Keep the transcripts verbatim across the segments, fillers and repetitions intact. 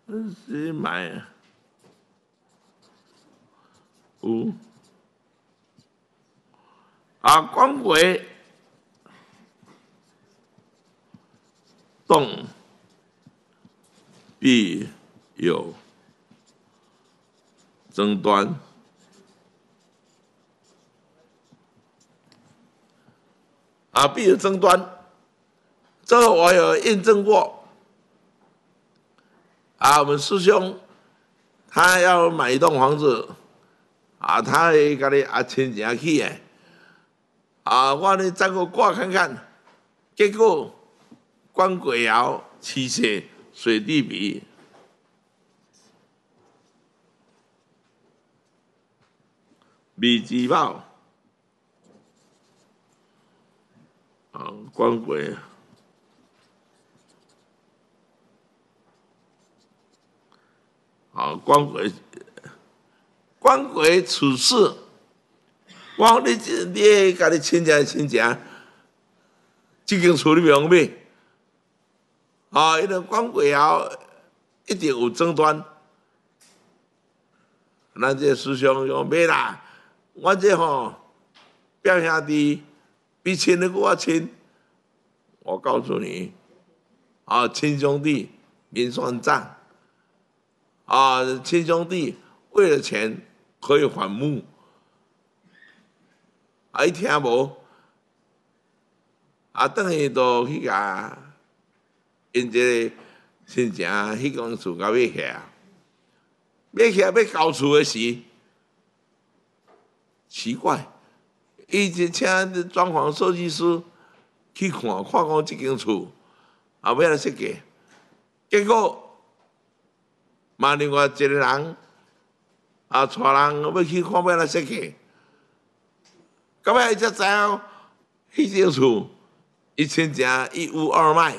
是买有啊，光轨动必有争端。啊，必有争端，这个我有验证过。啊，我们师兄他要买一栋房子，啊，他会甲你啊亲情去的，啊，我呢再给我挂看看，结果官鬼爻七血水地比，米吉豹，啊，官鬼。啊，官鬼，官鬼处事，我你你家己亲情亲情，这间厝你袂用买，啊，因为官鬼后一定有争端。咱这师兄讲买啦，我这吼表兄弟比亲的我亲，我告诉你，啊，亲兄弟明算账。啊，亲兄弟为了钱可以反目，啊，伊听无，啊，等于都去甲因这个亲情迄间厝甲买起啊，买起来要交厝的时，奇怪，伊就请装潢设计师去看，看讲这间厝啊要来设计，结果。嘛，另外一个人啊，带人要去看要来设计，到尾伊才知影，迄间厝伊亲情一屋二卖，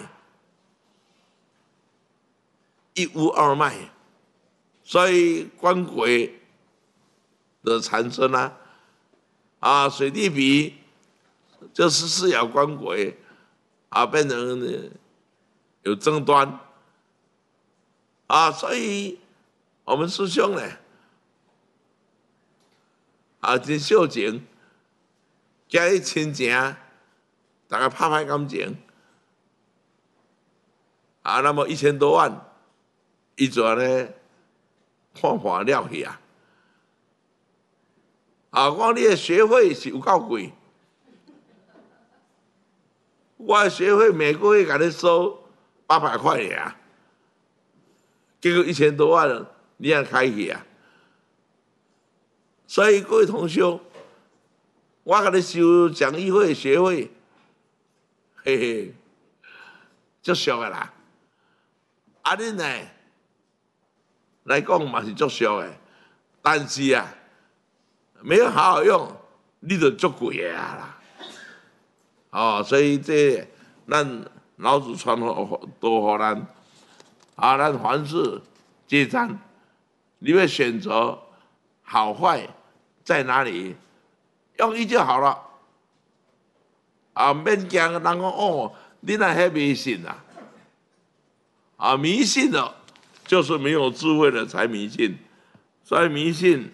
一屋二卖，所以官鬼的产生啊，啊，水地比就是四爻官鬼啊，变成有争端。啊，所以我们师兄呢，啊，真孝情，家里亲情，大家拍拍感情，啊，那么一千多万，伊就呢看破了去啊！啊，我你的学费是有够贵，我的学费每个月给你收八百块呀。结果一千多万了，你也开去啊！所以各位同学，我给你收讲义费、学费，嘿嘿，足俗的啦。啊，恁呢来讲嘛是足俗的，但是啊，没有好好用，你就足贵的啊啦。哦，所以这咱老子传好多好咱。啊，咱凡事皆占，你会选择好坏在哪里，用意就好了。啊，免惊人讲哦，你那还迷信啊？啊，迷信的，就是没有智慧的才迷信，所以迷信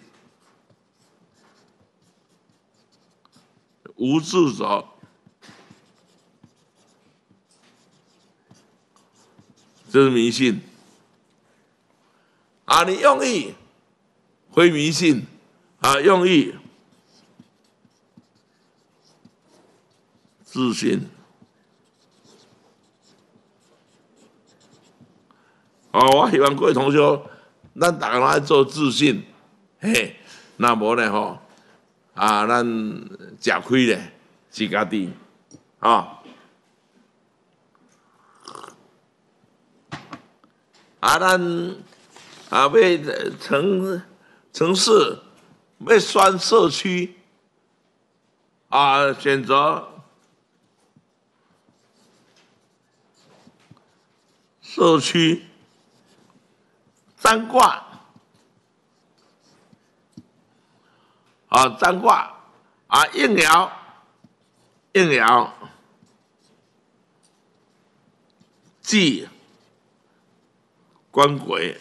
无智者。这是迷信啊！你用意会迷信啊，用意自信哦。我希望各位同学，咱大家来做自信，嘿，那无呢吼啊，咱吃亏咧是家己啊。啊，咱啊要城城市要选社区啊，选择社区占卦啊，占卦啊，应爻应爻忌官鬼。